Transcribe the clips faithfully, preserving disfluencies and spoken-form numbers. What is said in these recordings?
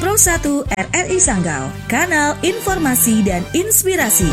Pro satu R R I Sanggau, kanal informasi dan inspirasi.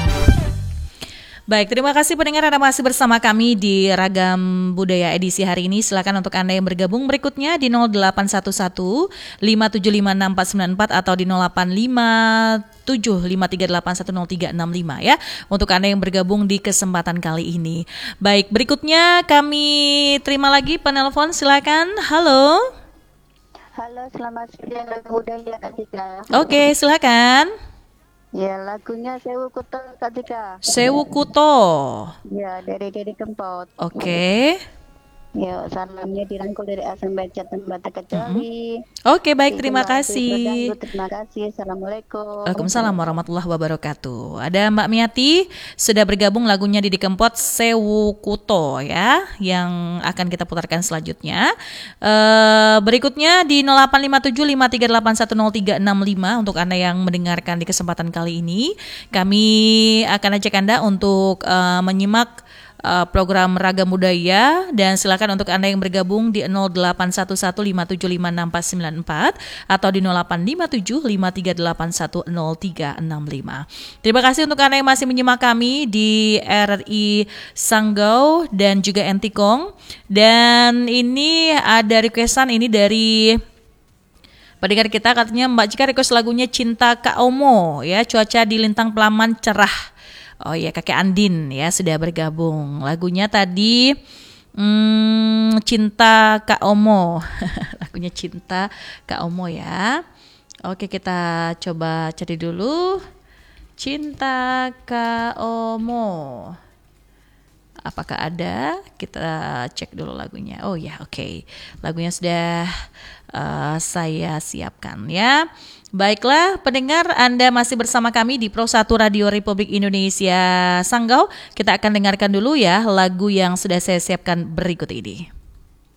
Baik, terima kasih pendengar Anda masih bersama kami di Ragam Budaya edisi hari ini. Silakan untuk Anda yang bergabung berikutnya di nol delapan satu satu lima tujuh lima enam empat sembilan empat atau di nol delapan lima tujuh lima tiga delapan satu nol tiga enam lima ya. Untuk Anda yang bergabung di kesempatan kali ini. Baik, berikutnya kami terima lagi penelpon, silakan. Halo. Halo, selamat siang Ragam Budaya Kak Tika. Oke, silakan. Ya, lagunya Sewu Kuto Kak Tika. Sewu Kuto. Ya, dari Dede Kempot. Oke. Ya, salamnya dirangkul dari Asam Baca Tembata Kecuali. Mm-hmm. Oke, baik, terima kasih. Terima kasih. Assalamualaikum. Waalaikumsalam warahmatullahi wabarakatuh. Ada Mbak Miati sudah bergabung, lagunya Didi Kempot Sewu Kuto ya, yang akan kita putarkan selanjutnya. Uh, berikutnya di nol delapan lima tujuh lima tiga delapan satu nol tiga enam lima untuk Anda yang mendengarkan di kesempatan kali ini. Kami akan ajak Anda untuk uh, menyimak Uh, program Ragam Budaya, dan silakan untuk Anda yang bergabung di nol delapan satu satu lima tujuh lima enam empat sembilan empat atau di nol delapan lima tujuh lima tiga delapan satu nol tiga enam lima. Terima kasih untuk Anda yang masih menyimak kami di R R I Sanggau dan juga Entikong. Dan ini ada requestan ini dari pendengar kita, katanya Mbak Cika request lagunya Cinta Kak Omo ya, cuaca di Lintang Pelaman cerah. Oh ya, kakek Andin ya sudah bergabung. Lagunya tadi hmm, Cinta Kak Omo. Lagunya Cinta Kak Omo ya. Oke, kita coba cari dulu. Cinta Kak Omo. Apakah ada? Kita cek dulu lagunya. Oh ya, oke. Okay. Lagunya sudah uh, saya siapkan ya. Baiklah pendengar, Anda masih bersama kami di Pro satu Radio Republik Indonesia Sanggau. Kita akan dengarkan dulu ya lagu yang sudah saya siapkan berikut ini.